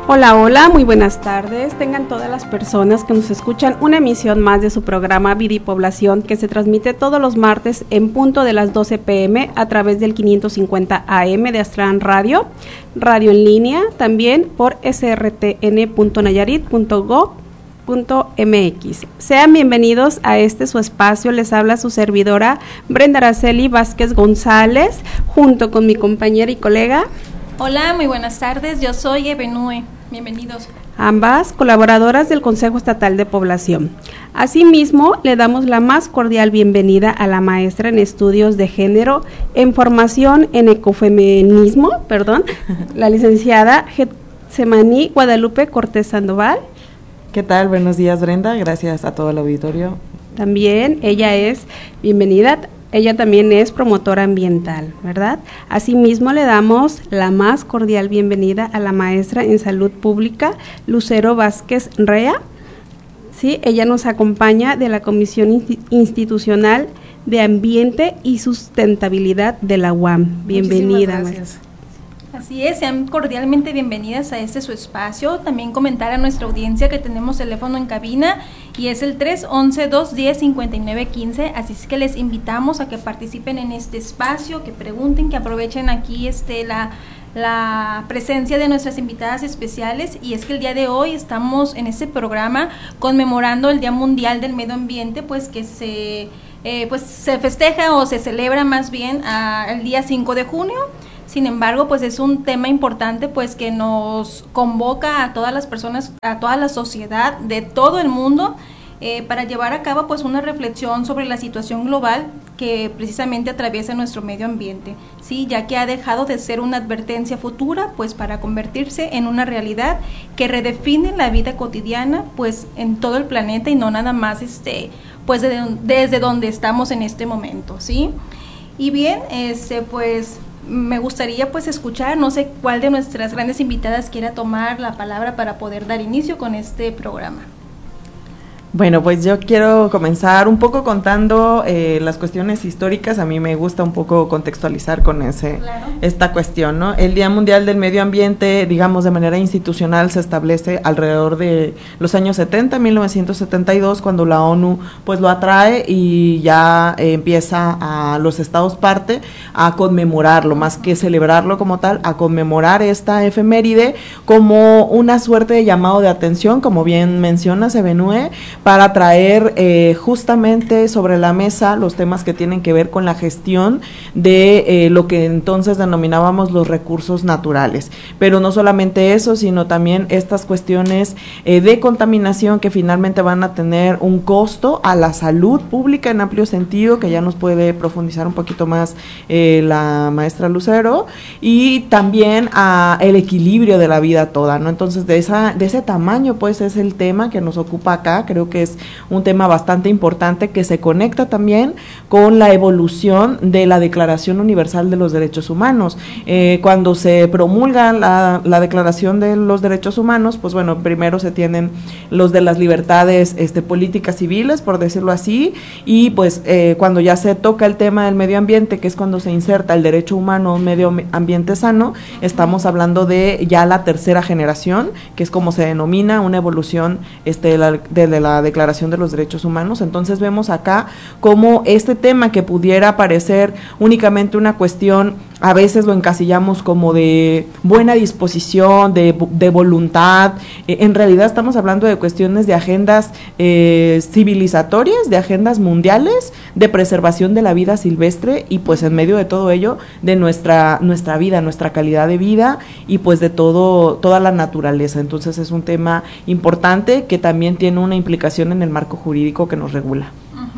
Hola, hola, muy buenas tardes. Tengan todas las personas que nos escuchan una emisión más de su programa Vida y Población, que se transmite todos los martes en punto de las 12 p.m. a través del 550 AM de Astran Radio, radio en línea, también por srtn.nayarit.gov.mx. Sean bienvenidos a su espacio. Les habla su servidora Brenda Araceli Vázquez González, junto con mi compañera y colega. Hola, muy buenas tardes, yo soy Ebenue. Bienvenidos. Ambas colaboradoras del Consejo Estatal de Población. Asimismo, le damos la más cordial bienvenida a la maestra en Estudios de Género en Formación en Ecofeminismo, la licenciada Getsemaní Guadalupe Cortés Sandoval. ¿Qué tal? Buenos días, Brenda. Gracias a todo el auditorio. También ella es bienvenida. Ella también es promotora ambiental, ¿verdad? Asimismo, le damos la más cordial bienvenida a la maestra en Salud Pública, Lucero Vázquez Rea. Sí, ella nos acompaña de la Comisión Institucional de Ambiente y Sustentabilidad de la UAM. Bienvenida, maestra. Así es, sean cordialmente bienvenidas a su espacio. También comentar a nuestra audiencia que tenemos teléfono en cabina y es el 311-210-5915, así es que les invitamos a que participen en este espacio, que pregunten, que aprovechen aquí la presencia de nuestras invitadas especiales. Y es que el día de hoy estamos en este programa conmemorando el Día Mundial del Medio Ambiente, pues que se festeja o se celebra más bien el día 5 de junio. Sin embargo, pues es un tema importante, pues que nos convoca a todas las personas, a toda la sociedad de todo el mundo, para llevar a cabo pues una reflexión sobre la situación global que precisamente atraviesa nuestro medio ambiente, sí, ya que ha dejado de ser una advertencia futura, pues para convertirse en una realidad que redefine la vida cotidiana, pues en todo el planeta y no nada más pues desde donde estamos en este momento, sí. Y bien, pues me gustaría pues escuchar, no sé cuál de nuestras grandes invitadas quiera tomar la palabra para poder dar inicio con este programa. Bueno, pues yo quiero comenzar un poco contando las cuestiones históricas. A mí me gusta un poco contextualizar con esta cuestión, ¿no? El Día Mundial del Medio Ambiente, digamos, de manera institucional se establece alrededor de los años 70, 1972, cuando la ONU pues lo atrae y ya empieza a los estados parte a conmemorarlo, más que celebrarlo como tal, a conmemorar esta efeméride como una suerte de llamado de atención, como bien menciona Ebenue, para traer justamente sobre la mesa los temas que tienen que ver con la gestión de lo que entonces denominábamos los recursos naturales. Pero no solamente eso, sino también estas cuestiones de contaminación que finalmente van a tener un costo a la salud pública en amplio sentido, que ya nos puede profundizar un poquito más la maestra Lucero, y también a el equilibrio de la vida toda, ¿no? Entonces de ese tamaño pues es el tema que nos ocupa acá. Creo que es un tema bastante importante que se conecta también con la evolución de la Declaración Universal de los Derechos Humanos. Cuando se promulga la Declaración de los Derechos Humanos, pues bueno, primero se tienen los de las libertades políticas civiles, por decirlo así, y pues cuando ya se toca el tema del medio ambiente, que es cuando se inserta el derecho humano a un medio ambiente sano, estamos hablando de ya la tercera generación, que es como se denomina una evolución de la Declaración de los Derechos Humanos. Entonces vemos acá como este tema que pudiera parecer únicamente una cuestión, a veces lo encasillamos como de buena disposición, de voluntad. En realidad estamos hablando de cuestiones de agendas civilizatorias, de agendas mundiales, de preservación de la vida silvestre y pues en medio de todo ello de nuestra vida, nuestra calidad de vida y pues de toda la naturaleza. Entonces es un tema importante que también tiene una implicación en el marco jurídico que nos regula.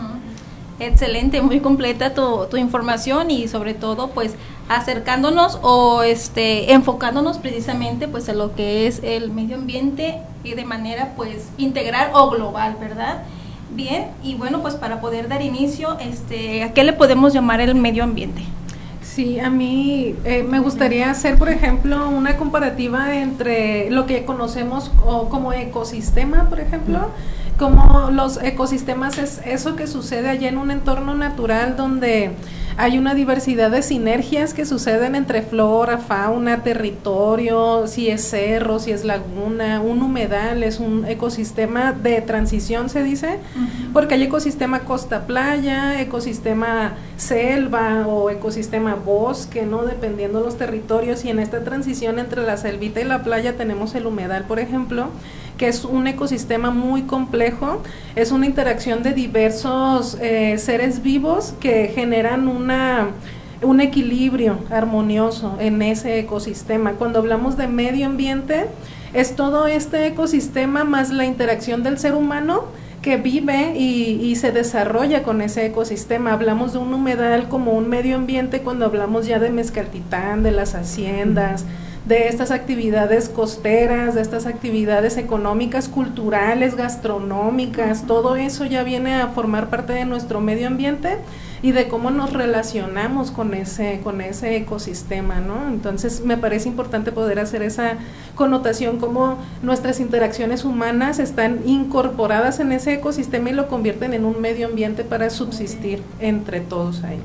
Excelente, muy completa tu información y sobre todo pues acercándonos o enfocándonos precisamente pues a lo que es el medio ambiente y de manera pues integral o global, ¿verdad? Bien, y bueno, pues para poder dar inicio, ¿a qué le podemos llamar el medio ambiente? Sí, a mí me gustaría hacer, por ejemplo, una comparativa entre lo que conocemos como ecosistema, por ejemplo, como los ecosistemas es eso que sucede allá en un entorno natural donde hay una diversidad de sinergias que suceden entre flora, fauna, territorio, si es cerro, si es laguna, un humedal, es un ecosistema de transición, se dice, porque hay ecosistema costa-playa, ecosistema selva o ecosistema bosque, ¿no? Dependiendo de los territorios, y en esta transición entre la selvita y la playa tenemos el humedal, por ejemplo, que es un ecosistema muy complejo, es una interacción de diversos seres vivos que generan un equilibrio armonioso en ese ecosistema. Cuando hablamos de medio ambiente, es todo este ecosistema más la interacción del ser humano que vive y se desarrolla con ese ecosistema. Hablamos de un humedal como un medio ambiente cuando hablamos ya de Mezcaltitán, de las haciendas, de estas actividades costeras, de estas actividades económicas, culturales, gastronómicas, todo eso ya viene a formar parte de nuestro medio ambiente y de cómo nos relacionamos con ese ecosistema, ¿no? Entonces me parece importante poder hacer esa connotación, cómo nuestras interacciones humanas están incorporadas en ese ecosistema y lo convierten en un medio ambiente para subsistir entre todos ahí.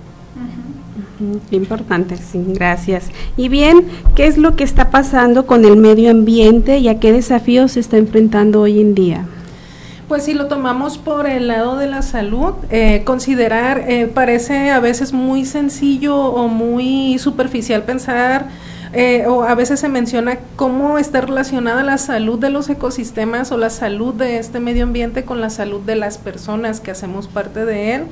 Importante, sí, gracias. Y bien, ¿qué es lo que está pasando con el medio ambiente y a qué desafíos se está enfrentando hoy en día? Pues si lo tomamos por el lado de la salud, considerar, parece a veces muy sencillo o muy superficial pensar, o a veces se menciona cómo está relacionada la salud de los ecosistemas o la salud de este medio ambiente con la salud de las personas que hacemos parte de él,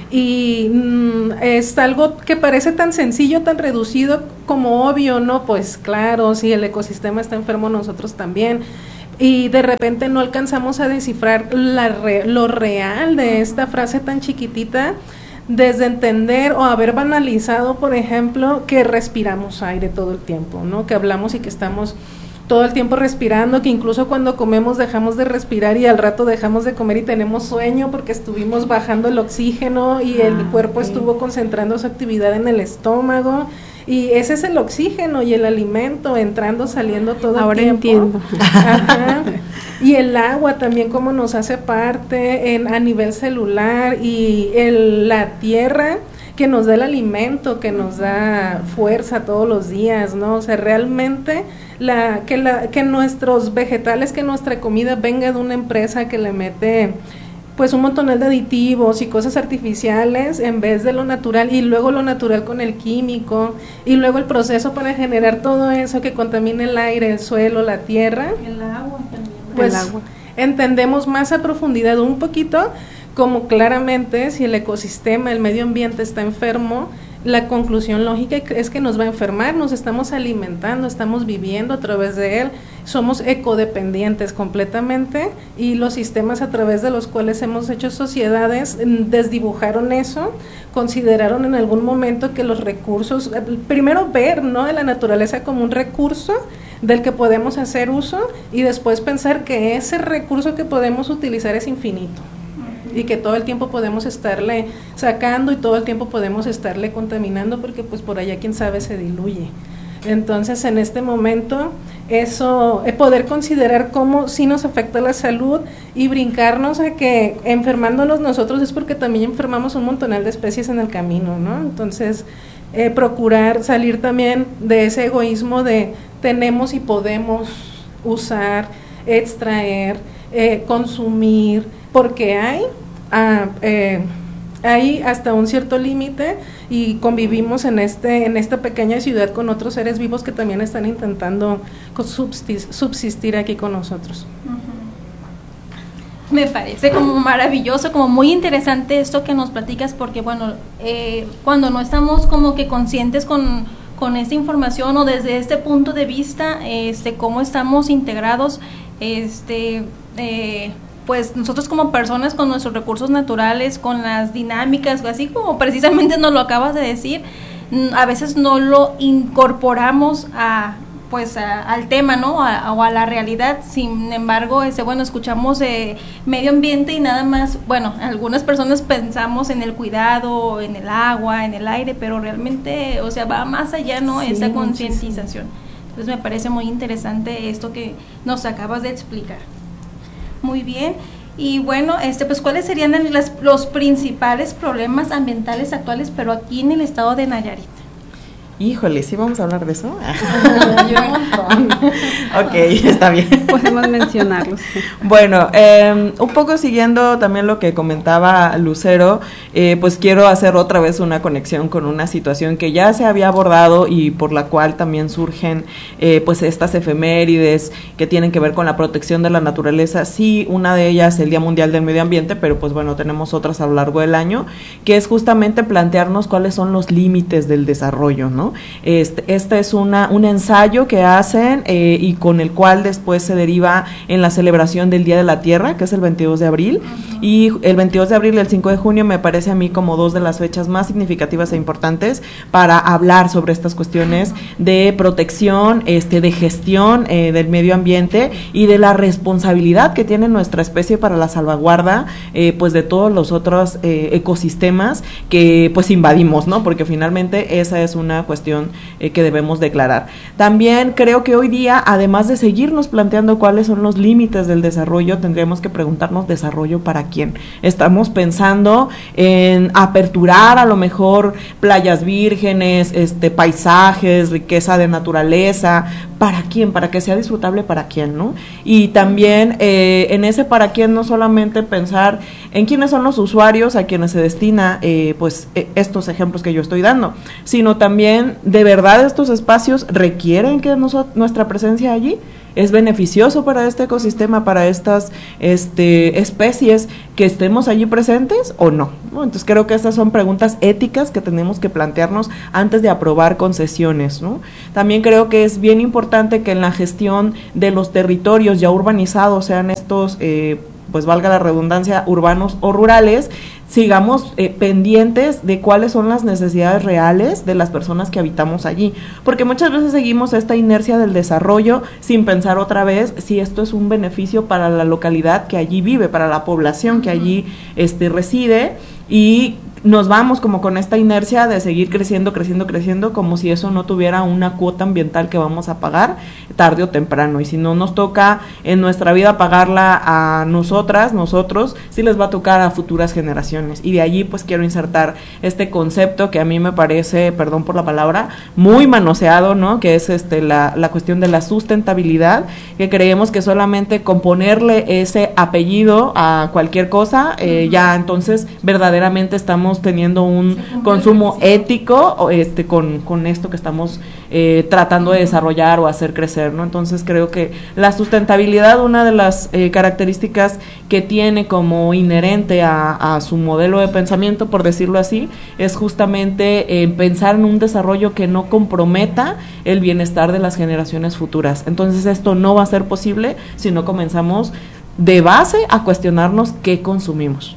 y es algo que parece tan sencillo, tan reducido como obvio, ¿no? Pues claro, si el ecosistema está enfermo, nosotros también. Y de repente no alcanzamos a descifrar lo real de esta frase tan chiquitita, desde entender o haber banalizado, por ejemplo, que respiramos aire todo el tiempo, ¿no? Que hablamos y que estamos todo el tiempo respirando, que incluso cuando comemos dejamos de respirar y al rato dejamos de comer y tenemos sueño porque estuvimos bajando el oxígeno y el cuerpo estuvo concentrando su actividad en el estómago. Y ese es el oxígeno y el alimento entrando, saliendo todo el tiempo. Ahora entiendo. Ajá. Y el agua también como nos hace parte a nivel celular, y la tierra que nos da el alimento, que nos da fuerza todos los días, ¿no? O sea, realmente que nuestros vegetales, que nuestra comida venga de una empresa que le mete pues un montón de aditivos y cosas artificiales en vez de lo natural, y luego lo natural con el químico, y luego el proceso para generar todo eso que contamina el aire, el suelo, la tierra, el agua también. Pues entendemos más a profundidad un poquito como claramente si el ecosistema, el medio ambiente está enfermo, la conclusión lógica es que nos va a enfermar, nos estamos alimentando, estamos viviendo a través de él, somos ecodependientes completamente, y los sistemas a través de los cuales hemos hecho sociedades desdibujaron eso, consideraron en algún momento que los recursos, primero ver, ¿no?, de la naturaleza como un recurso del que podemos hacer uso, y después pensar que ese recurso que podemos utilizar es infinito y que todo el tiempo podemos estarle sacando y todo el tiempo podemos estarle contaminando, porque pues por allá quién sabe se diluye. Entonces en este momento eso, poder considerar cómo sí nos afecta la salud y brincarnos a que enfermándonos nosotros es porque también enfermamos un montonal de especies en el camino, ¿no? Entonces procurar salir también de ese egoísmo de tenemos y podemos usar, extraer, consumir, porque hay hasta un cierto límite, y convivimos en esta pequeña ciudad con otros seres vivos que también están intentando subsistir aquí con nosotros. Me parece como maravilloso, como muy interesante esto que nos platicas, porque bueno, cuando no estamos como que conscientes con esta información o desde este punto de vista, cómo estamos integrados, pues nosotros como personas con nuestros recursos naturales, con las dinámicas, así como precisamente nos lo acabas de decir, a veces no lo incorporamos pues al tema, ¿no? O a la realidad. Sin embargo, bueno, escuchamos medio ambiente y nada más, bueno, algunas personas pensamos en el cuidado, en el agua, en el aire, pero realmente, o sea, va más allá, ¿no? Sí, esa concientización. Entonces me parece muy interesante esto que nos acabas de explicar. Muy bien. Y bueno, pues ¿cuáles serían los principales problemas ambientales actuales, pero aquí en el estado de Nayarit? Híjole, ¿sí vamos a hablar de eso? Ok, está bien. Podemos mencionarlos. Bueno, un poco siguiendo también lo que comentaba Lucero, pues quiero hacer otra vez una conexión con una situación que ya se había abordado y por la cual también surgen pues estas efemérides que tienen que ver con la protección de la naturaleza. Sí, una de ellas el Día Mundial del Medio Ambiente, pero pues bueno, tenemos otras a lo largo del año, que es justamente plantearnos cuáles son los límites del desarrollo, ¿no? Este es un ensayo que hacen y con el cual después se deriva en la celebración del Día de la Tierra, que es el 22 de abril, y el 22 de abril y el 5 de junio me parece a mí como dos de las fechas más significativas e importantes para hablar sobre estas cuestiones de protección, de gestión del medio ambiente y de la responsabilidad que tiene nuestra especie para la salvaguarda pues de todos los otros ecosistemas que pues invadimos, ¿no? Porque finalmente esa es una cuestión que debemos declarar. También creo que hoy día, además de seguirnos planteando cuáles son los límites del desarrollo, tendríamos que preguntarnos desarrollo para quién. Estamos pensando en aperturar a lo mejor playas vírgenes, paisajes, riqueza de naturaleza, ¿para quién? Para que sea disfrutable para quién, ¿no? Y también en ese para quién no solamente pensar en quiénes son los usuarios a quienes se destina estos ejemplos que yo estoy dando, sino también de verdad estos espacios requieren que nuestra presencia allí. ¿Es beneficioso para este ecosistema, para estas especies que estemos allí presentes o no? Entonces creo que estas son preguntas éticas que tenemos que plantearnos antes de aprobar concesiones, ¿no? También creo que es bien importante que en la gestión de los territorios ya urbanizados, sean estos, pues valga la redundancia, urbanos o rurales, sigamos pendientes de cuáles son las necesidades reales de las personas que habitamos allí, porque muchas veces seguimos esta inercia del desarrollo sin pensar otra vez si esto es un beneficio para la localidad que allí vive, para la población que allí reside, y nos vamos como con esta inercia de seguir creciendo, como si eso no tuviera una cuota ambiental que vamos a pagar tarde o temprano, y si no nos toca en nuestra vida pagarla a nosotros, sí les va a tocar a futuras generaciones. Y de allí pues quiero insertar este concepto que a mí me parece, perdón por la palabra, muy manoseado, ¿no? Que es la cuestión de la sustentabilidad, que creemos que solamente con ponerle ese apellido a cualquier cosa, ya entonces verdaderamente estamos teniendo un consumo ético con esto que estamos tratando de desarrollar o hacer crecer, ¿no? Entonces creo que la sustentabilidad, una de las características que tiene como inherente a su modelo de pensamiento, por decirlo así, es justamente pensar en un desarrollo que no comprometa el bienestar de las generaciones futuras. Entonces esto no va a ser posible si no comenzamos de base a cuestionarnos qué consumimos.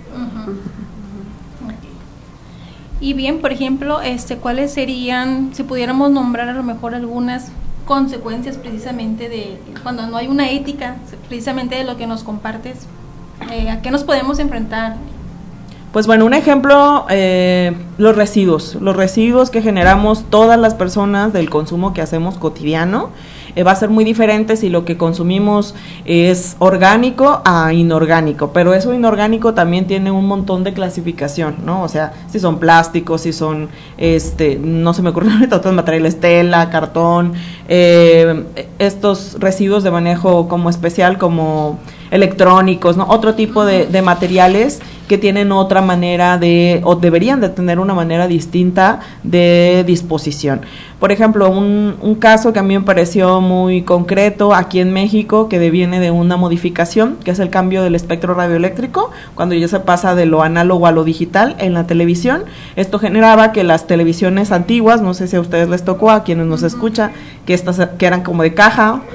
Y bien, por ejemplo, ¿cuáles serían, si pudiéramos nombrar a lo mejor algunas consecuencias precisamente de cuando no hay una ética, precisamente de lo que nos compartes? ¿A qué nos podemos enfrentar? Pues bueno, un ejemplo, los residuos que generamos todas las personas del consumo que hacemos cotidiano. Va a ser muy diferente si lo que consumimos es orgánico a inorgánico, pero eso inorgánico también tiene un montón de clasificación, ¿no? O sea, si son plásticos, si son, no se me ocurren ahorita otros materiales, tela, cartón, estos residuos de manejo como especial, como electrónicos, ¿no? Otro tipo de materiales que tienen otra manera o deberían de tener una manera distinta de disposición. Por ejemplo, un caso que a mí me pareció muy concreto aquí en México, que deviene de una modificación, que es el cambio del espectro radioeléctrico, cuando ya se pasa de lo análogo a lo digital en la televisión. Esto generaba que las televisiones antiguas, no sé si a ustedes les tocó, a quienes nos escuchan, que eran como de caja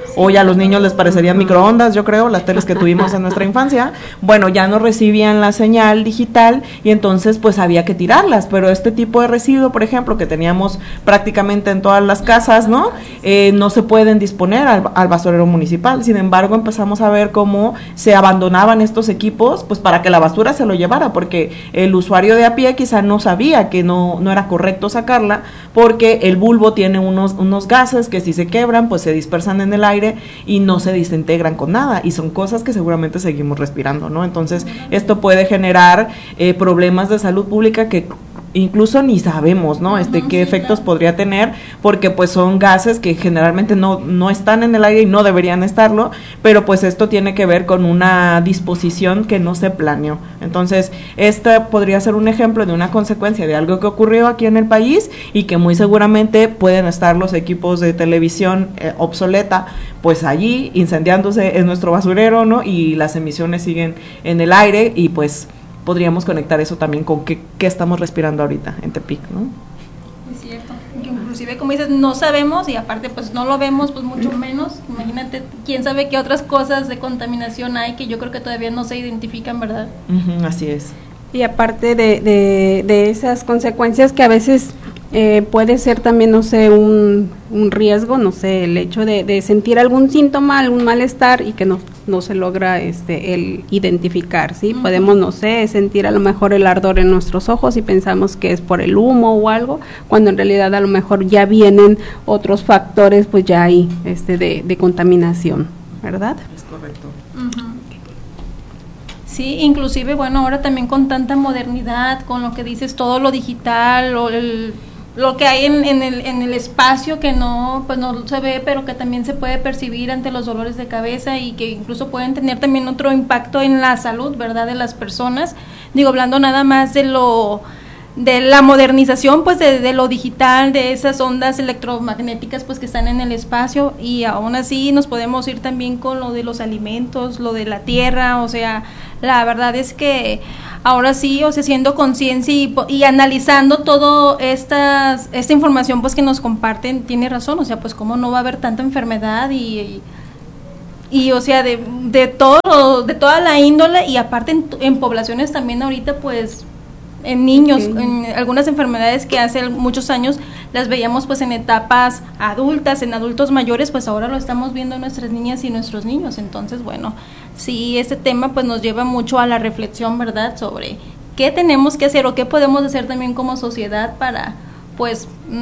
Hoy a los niños les parecerían microondas, yo creo, las teles que tuvimos en nuestra infancia. Bueno, ya no recibían la señal digital y entonces pues había que tirarlas, pero este tipo de residuo, por ejemplo, que teníamos prácticamente en todas las casas, ¿no? No se pueden disponer al basurero municipal. Sin embargo, empezamos a ver cómo se abandonaban estos equipos pues para que la basura se lo llevara, porque el usuario de a pie quizá no sabía que no era correcto sacarla, porque el bulbo tiene unos gases que si se quebran pues se dispersan en el aire y no se desintegran con nada, y son cosas que seguramente seguimos respirando, ¿no? Entonces esto puede generar problemas de salud pública que incluso ni sabemos, ¿no? Qué efectos podría tener, porque pues son gases que generalmente no están en el aire y no deberían estarlo, pero pues esto tiene que ver con una disposición que no se planeó. Entonces, podría ser un ejemplo de una consecuencia de algo que ocurrió aquí en el país y que muy seguramente pueden estar los equipos de televisión obsoleta, pues allí incendiándose en nuestro basurero, ¿no? Y las emisiones siguen en el aire y pues podríamos conectar eso también con qué estamos respirando ahorita en Tepic, ¿no? Es cierto, que inclusive como dices, no sabemos y aparte pues no lo vemos, pues mucho menos, imagínate, quién sabe qué otras cosas de contaminación hay que yo creo que todavía no se identifican, ¿verdad? Así es. Y aparte de esas consecuencias que a veces puede ser también, no sé, un riesgo, no sé, el hecho de sentir algún síntoma, algún malestar y que no se logra el identificar, ¿sí? Uh-huh. Podemos, no sé, sentir a lo mejor el ardor en nuestros ojos y pensamos que es por el humo o algo, cuando en realidad a lo mejor ya vienen otros factores, pues ya hay de contaminación, ¿verdad? Es correcto. Uh-huh. Sí, inclusive, bueno, ahora también con tanta modernidad, con lo que dices, todo lo digital, lo que hay en el espacio que no se ve, pero que también se puede percibir ante los dolores de cabeza y que incluso pueden tener también otro impacto en la salud, ¿verdad?, de las personas. Digo, hablando nada más de la modernización, pues de lo digital, de esas ondas electromagnéticas pues que están en el espacio, y aún así nos podemos ir también con lo de los alimentos, lo de la tierra. O sea, la verdad es que ahora sí, o sea, siendo conciencia y analizando todo esta información pues que nos comparten, tiene razón, o sea, pues cómo no va a haber tanta enfermedad y o sea, de toda la índole, y aparte en poblaciones también ahorita pues en niños, okay, en algunas enfermedades que hace muchos años las veíamos pues en etapas adultas, en adultos mayores, pues ahora lo estamos viendo en nuestras niñas y nuestros niños. Entonces, bueno, sí, este tema pues nos lleva mucho a la reflexión, ¿verdad?, sobre qué tenemos que hacer o qué podemos hacer también como sociedad para pues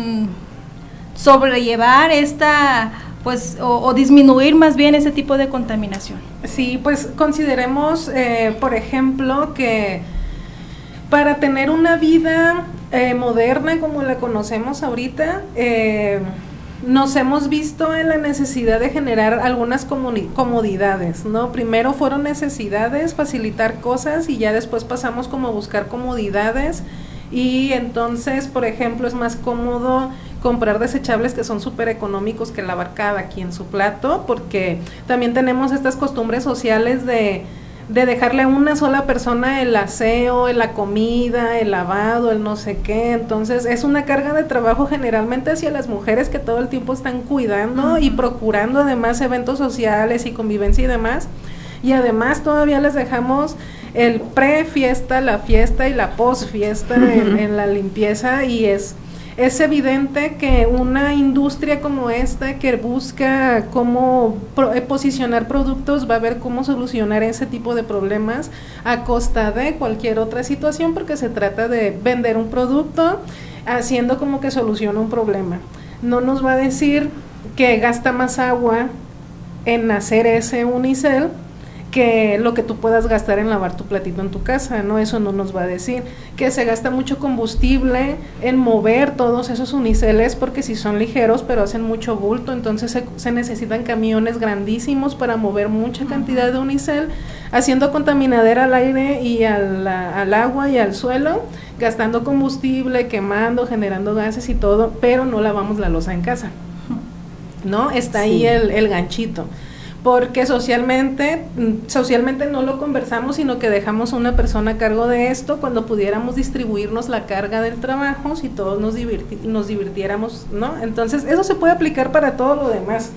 sobrellevar pues o disminuir más bien ese tipo de contaminación. Sí, pues consideremos, por ejemplo, que para tener una vida moderna como la conocemos ahorita, nos hemos visto en la necesidad de generar algunas comodidades, ¿no? Primero fueron necesidades, facilitar cosas, y ya después pasamos como a buscar comodidades, y entonces, por ejemplo, es más cómodo comprar desechables que son súper económicos que lavar cada quien su plato, porque también tenemos estas costumbres sociales de dejarle a una sola persona el aseo, la comida, el lavado, el no sé qué. Entonces es una carga de trabajo generalmente hacia las mujeres que todo el tiempo están cuidando, uh-huh, y procurando además eventos sociales y convivencia y demás, y además todavía les dejamos el pre-fiesta, la fiesta y la post-fiesta, uh-huh, en la limpieza, y es evidente que una industria como esta que busca cómo posicionar productos va a ver cómo solucionar ese tipo de problemas a costa de cualquier otra situación, porque se trata de vender un producto haciendo como que soluciona un problema. No nos va a decir que gasta más agua en hacer ese unicel que lo que tú puedas gastar en lavar tu platito en tu casa, ¿no? Eso no nos va a decir. Que se gasta mucho combustible en mover todos esos uniceles, porque si son ligeros pero hacen mucho bulto, entonces se necesitan camiones grandísimos para mover mucha cantidad de unicel, haciendo contaminadera al aire y al agua y al suelo, gastando combustible, quemando, generando gases y todo, pero no lavamos la loza en casa, ¿no? Está ahí el ganchito. Porque socialmente no lo conversamos, sino que dejamos a una persona a cargo de esto, cuando pudiéramos distribuirnos la carga del trabajo si todos nos divirtiéramos, ¿no? Entonces eso se puede aplicar para todo lo demás,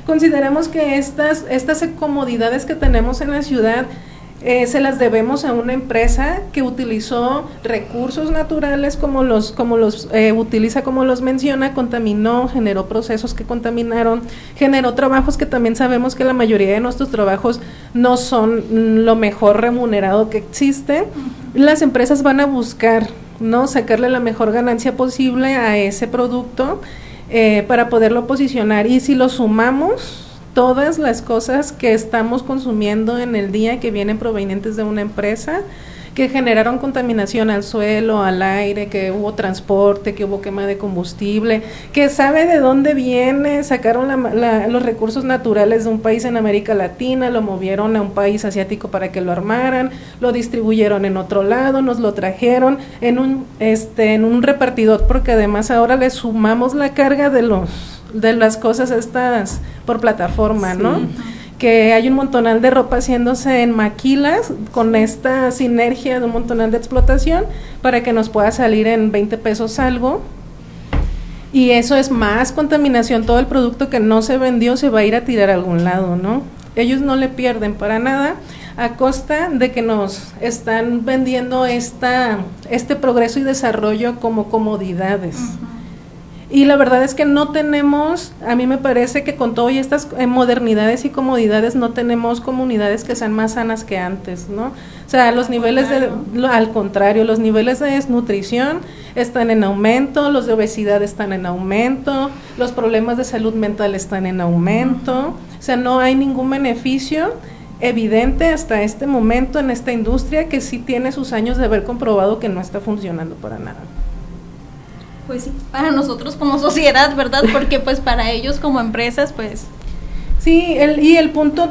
consideramos que estas comodidades que tenemos en la ciudad se las debemos a una empresa que utilizó recursos naturales como los utiliza, como los menciona, contaminó, generó procesos que contaminaron, generó trabajos que también sabemos que la mayoría de nuestros trabajos no son lo mejor remunerado que existe. Las empresas van a buscar, ¿no?, sacarle la mejor ganancia posible a ese producto para poderlo posicionar, y si lo sumamos, todas las cosas que estamos consumiendo en el día que vienen provenientes de una empresa, que generaron contaminación al suelo, al aire, que hubo transporte, que hubo quema de combustible, que sabe de dónde viene, sacaron los recursos naturales de un país en América Latina, lo movieron a un país asiático para que lo armaran, lo distribuyeron en otro lado, nos lo trajeron en un repartidor, porque además ahora le sumamos la carga de las cosas estas por plataforma, ¿no? Sí. Que hay un montonal de ropa haciéndose en maquilas con esta sinergia de un montonal de explotación para que nos pueda salir en 20 pesos algo, y eso es más contaminación. Todo el producto que no se vendió se va a ir a tirar a algún lado, ¿no? Ellos no le pierden para nada a costa de que nos están vendiendo este progreso y desarrollo como comodidades. Y la verdad es que no tenemos, a mí me parece que con todo y estas modernidades y comodidades no tenemos comunidades que sean más sanas que antes, ¿no? O sea, los niveles al contrario, los niveles de desnutrición están en aumento, los de obesidad están en aumento, los problemas de salud mental están en aumento, o sea, no hay ningún beneficio evidente hasta este momento en esta industria, que sí tiene sus años de haber comprobado que no está funcionando para nada. Pues sí, para nosotros como sociedad, ¿verdad? Porque pues para ellos como empresas, pues... Sí, el punto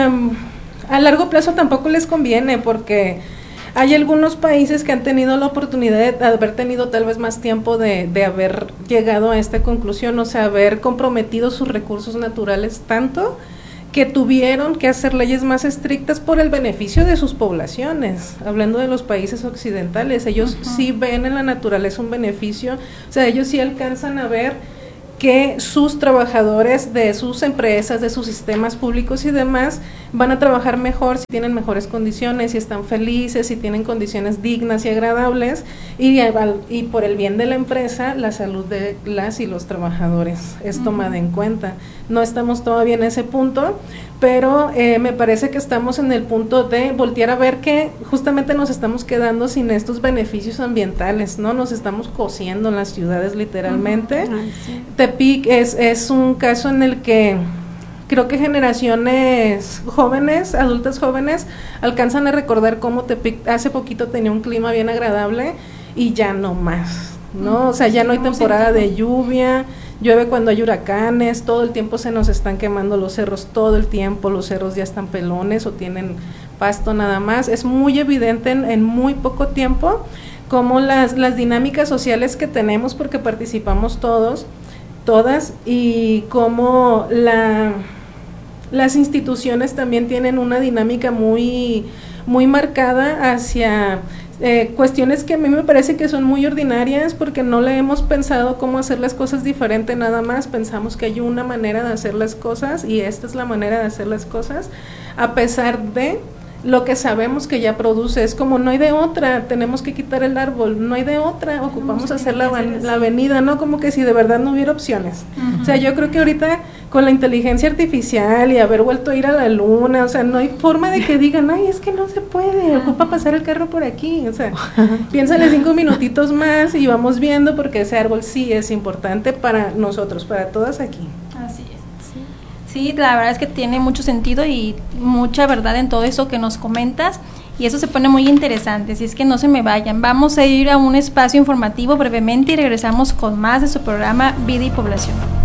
a largo plazo tampoco les conviene, porque hay algunos países que han tenido la oportunidad de haber tenido tal vez más tiempo de haber llegado a esta conclusión, o sea, haber comprometido sus recursos naturales tanto que tuvieron que hacer leyes más estrictas por el beneficio de sus poblaciones. Hablando de los países occidentales, ellos sí ven en la naturaleza un beneficio, o sea, ellos sí alcanzan a ver que sus trabajadores de sus empresas, de sus sistemas públicos y demás, van a trabajar mejor si tienen mejores condiciones, si están felices, si tienen condiciones dignas y agradables, y por el bien de la empresa, la salud de las y los trabajadores es tomada en cuenta. No estamos todavía en ese punto, pero me parece que estamos en el punto de voltear a ver que justamente nos estamos quedando sin estos beneficios ambientales, ¿no? Nos estamos cociendo en las ciudades literalmente. Sí. Tepic es un caso en el que creo que generaciones jóvenes, adultas jóvenes, alcanzan a recordar cómo Tepic hace poquito tenía un clima bien agradable y ya no más, ¿no? O sea, ya no hay temporada de lluvia, llueve cuando hay huracanes, todo el tiempo se nos están quemando los cerros, todo el tiempo los cerros ya están pelones o tienen pasto nada más. Es muy evidente en muy poco tiempo cómo las dinámicas sociales que tenemos, porque participamos todas, y cómo las instituciones también tienen una dinámica muy, muy marcada hacia cuestiones que a mí me parece que son muy ordinarias, porque no le hemos pensado cómo hacer las cosas diferente nada más. Pensamos que hay una manera de hacer las cosas y esta es la manera de hacer las cosas, a pesar de lo que sabemos que ya produce. Es como, no hay de otra, tenemos que quitar el árbol, no hay de otra, ocupamos hacer la avenida, ¿no? Como que si de verdad no hubiera opciones. O sea, yo creo que ahorita con la inteligencia artificial y haber vuelto a ir a la luna, o sea, no hay forma de que digan, ay, es que no se puede, ocupa pasar el carro por aquí, o sea, piénsale 5 minutitos más y vamos viendo, porque ese árbol sí es importante para nosotros, para todas aquí. Así es. Sí, la verdad es que tiene mucho sentido y mucha verdad en todo eso que nos comentas, y eso se pone muy interesante, así es que no se me vayan. Vamos a ir a un espacio informativo brevemente y regresamos con más de su programa Vida y Población.